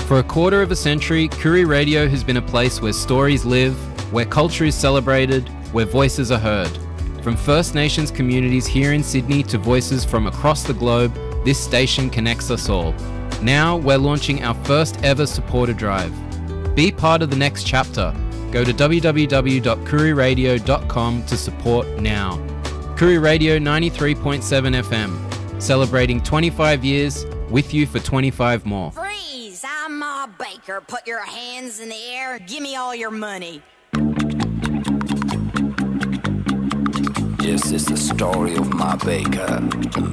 For a quarter of a century, Koori Radio has been a place where stories live, where culture is celebrated, where voices are heard. From First Nations communities here in Sydney to voices from across the globe, this station connects us all. Now we're launching our first ever supporter drive. Be part of the next chapter. Go to www.kooriradio.com to support now. Koori Radio 93.7 FM, celebrating 25 years, with you for 25 more. Freeze! I'm Ma Baker. Put your hands in the air. Give me all your money. Yes, it's the story of Ma Baker, the